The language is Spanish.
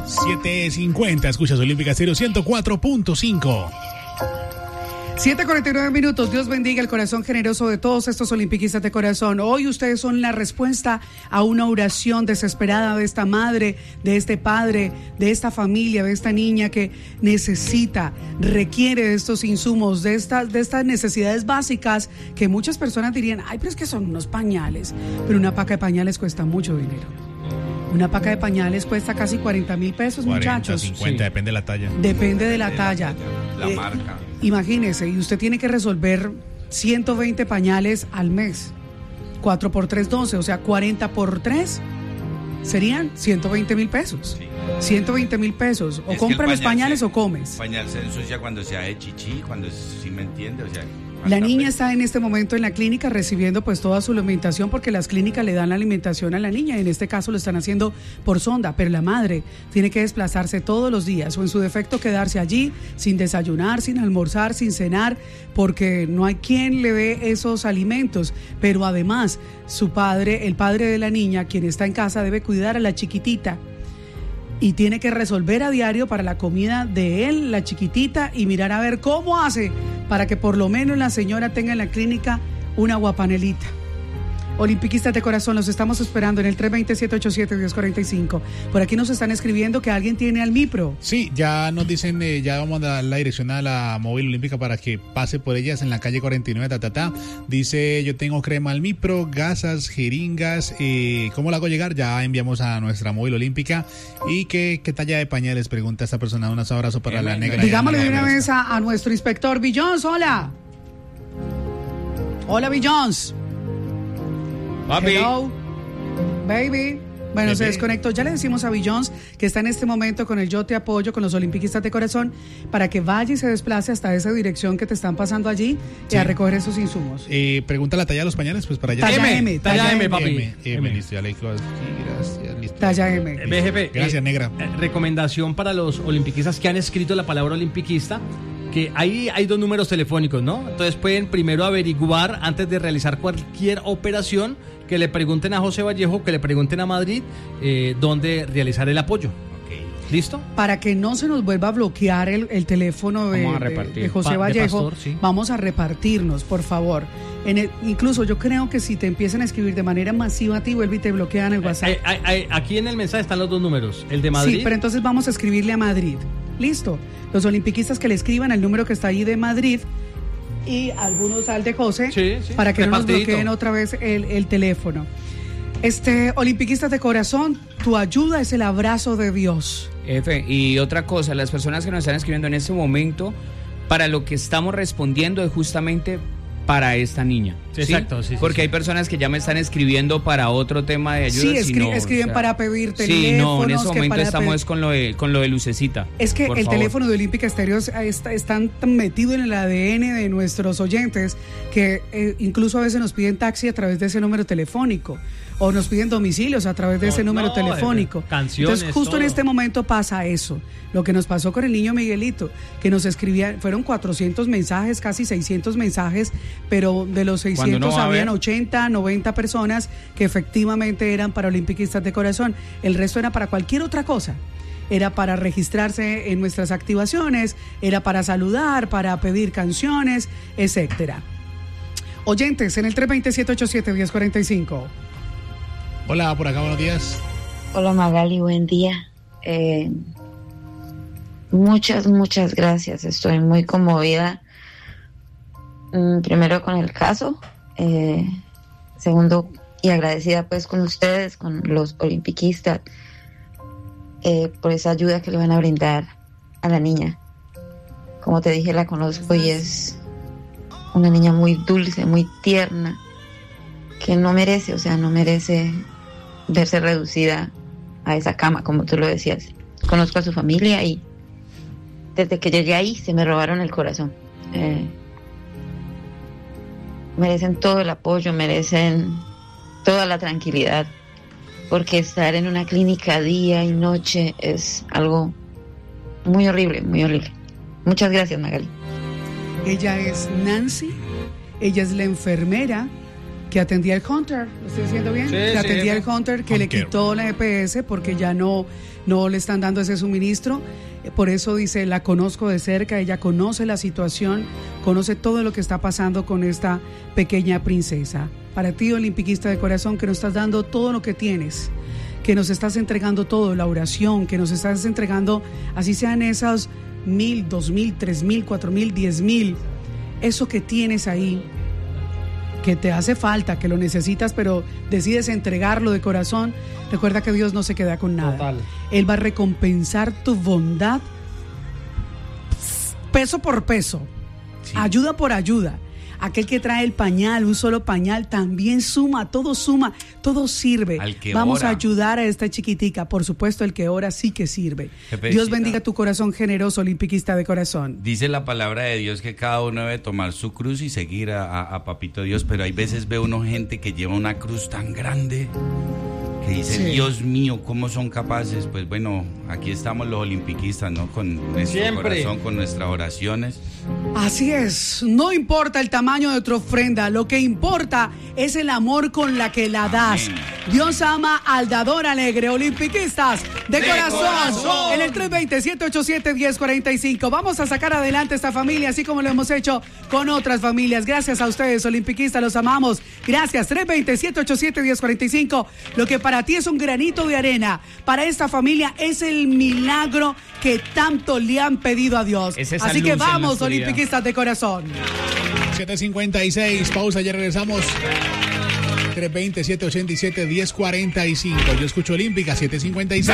7:50, escuchas Olímpica Estéreo 104.5. 7:49 minutos. Dios bendiga el corazón generoso de todos estos olimpiquistas de corazón. Hoy ustedes son la respuesta a una oración desesperada de esta madre, de este padre, de esta familia, de esta niña que necesita, requiere de estos insumos, de estas necesidades básicas que muchas personas dirían, ay, pero es que son unos pañales. Pero una paca de pañales cuesta mucho dinero. Una paca de pañales cuesta casi 40,000 pesos, 40, muchachos. 50, sí. Depende de la talla. Depende de la talla. La marca. Imagínese, y usted tiene que resolver 120 pañales al mes. 4 por 3, 12, o sea, 40 por 3 serían 120,000 pesos. Sí. 120,000 pesos. O compra los pañales o comes. El pañal se ensucia cuando se hace chichi, cuando sí me entiende, o sea. La niña está en este momento en la clínica recibiendo pues toda su alimentación porque las clínicas le dan la alimentación a la niña, en este caso lo están haciendo por sonda, pero la madre tiene que desplazarse todos los días o en su defecto quedarse allí sin desayunar, sin almorzar, sin cenar, porque no hay quien le dé esos alimentos, pero además su padre, el padre de la niña, quien está en casa, debe cuidar a la chiquitita. Y tiene que resolver a diario para la comida de él, la chiquitita, y mirar a ver cómo hace para que por lo menos la señora tenga en la clínica una aguapanelita. Olimpiquistas de corazón, los estamos esperando en el 320-787-1045. Por aquí nos están escribiendo que alguien tiene al Mipro. Sí, ya nos dicen, ya vamos a dar la dirección a la móvil olímpica para que pase por ellas en la calle 49, Dice, yo tengo crema al Mipro, gasas, jeringas, ¿cómo la hago llegar? Ya enviamos a nuestra móvil olímpica. ¿Y qué talla de pañales? Pregunta esta persona. Un abrazo para la negra. Digámosle de una vez a nuestro inspector Billions, hola. Hola, Billions. Papi. Hello, baby. Bueno, se desconectó. Ya le decimos a Billions que está en este momento con el Yo Te Apoyo, con los olimpiquistas de corazón, para que vaya y se desplace hasta esa dirección que te están pasando allí y a recoger esos insumos. Pregunta la talla de los pañales, pues para allá. Talla M, papi. M, listo, ya le digo aquí, gracias, listo. Talla M. BGP, gracias, negra. Recomendación para los olimpiquistas que han escrito la palabra olimpiquista, que ahí hay 2 números telefónicos, ¿no? Entonces pueden primero averiguar antes de realizar cualquier operación, que le pregunten a José Vallejo, que le pregunten a Madrid dónde realizar el apoyo. ¿Listo? Para que no se nos vuelva a bloquear el teléfono de José Vallejo, Pastor, sí. Vamos a repartirnos, por favor. Incluso yo creo que si te empiezan a escribir de manera masiva a ti, vuelve y te bloquean el WhatsApp. Aquí en el mensaje están los 2 números, el de Madrid. Sí, pero entonces vamos a escribirle a Madrid. Listo. Los olimpiquistas que le escriban el número que está ahí de Madrid y algunos al de José, sí, para que no nos bloqueen otra vez el teléfono. Olimpiquistas de corazón, tu ayuda es el abrazo de Dios. Y otra cosa, las personas que nos están escribiendo en este momento, para lo que estamos respondiendo es justamente para esta niña. Sí, ¿sí? Exacto, sí. Porque hay personas que ya me están escribiendo para otro tema de ayuda. Sí, escriben para pedir teléfonos. Sí, no, en ese momento estamos con lo de Lucecita. Es que el teléfono de Olímpica Estéreo está tan metido en el ADN de nuestros oyentes que incluso a veces nos piden taxi a través de ese número telefónico. O nos piden domicilios a través de ese número telefónico. Canciones, entonces, justo todo. En este momento pasa eso. Lo que nos pasó con el niño Miguelito, que nos escribía, fueron 400 mensajes, casi 600 mensajes, pero de los 600 habían 80, 90 personas que efectivamente eran para olimpiquistas de corazón. El resto era para cualquier otra cosa. Era para registrarse en nuestras activaciones, era para saludar, para pedir canciones, etcétera. Oyentes, en el 320-787-1045. Hola, por acá, buenos días. Hola Magali, buen día. Muchas gracias. Estoy muy conmovida. Primero con el caso. Segundo, y agradecida pues con ustedes, con los olimpiquistas, por esa ayuda que le van a brindar a la niña. Como te dije, la conozco y es una niña muy dulce, muy tierna, que no merece verse reducida a esa cama, como tú lo decías. Conozco a su familia y desde que llegué ahí se me robaron el corazón. Merecen todo el apoyo, merecen toda la tranquilidad, porque estar en una clínica día y noche es algo muy horrible, muy horrible. Muchas gracias, Magali. Ella es Nancy, ella es la enfermera que atendía al Hunter, ¿lo estoy diciendo bien? Sí, que atendía al Hunter, que Hunter. le quitó la EPS porque ya no no le están dando ese suministro. Por eso dice, la conozco de cerca, ella conoce la situación, conoce todo lo que está pasando con esta pequeña princesa. Para ti, olimpiquista de corazón, que nos estás dando todo lo que tienes, que nos estás entregando todo, la oración, que nos estás entregando, así sean esas 1,000, 2,000, 3,000, 4,000, 10,000, eso que tienes ahí, que te hace falta, que lo necesitas, pero decides entregarlo de corazón. Recuerda que Dios no se queda con nada. Total. Él va a recompensar tu bondad peso por peso, Sí. ayuda por ayuda. Aquel que trae el pañal, un solo pañal, también suma, todo sirve. Al que Vamos ora. a ayudar a esta chiquitica. Por supuesto, el que ora sí que sirve. Jefecita. Dios bendiga tu corazón generoso, olimpiquista de corazón. Dice la palabra de Dios que cada uno debe tomar su cruz y seguir a Papito Dios, pero hay veces ve uno gente que lleva una cruz tan grande que dice, Sí. Dios mío, ¿cómo son capaces? Pues bueno, aquí estamos los olimpiquistas, ¿no? Con nuestro Siempre. corazón, con nuestras oraciones. Así es, no importa el tamaño de tu ofrenda, lo que importa es el amor con la que la das. Amén. Dios ama al dador alegre, olimpiquistas de corazón. corazón. En el 320-787-1045. Vamos a sacar adelante esta familia, así como lo hemos hecho con otras familias. Gracias a ustedes, olimpiquistas, los amamos. Gracias, 320-787-1045. Lo que para ti es un granito de arena, para esta familia es el milagro que tanto le han pedido a Dios. Es esa Así que luz en la vamos, oscuridad. olimpiquistas de corazón. 7:56, pausa, ya regresamos. 320-787-1045. Yo escucho Olímpica, 7:56.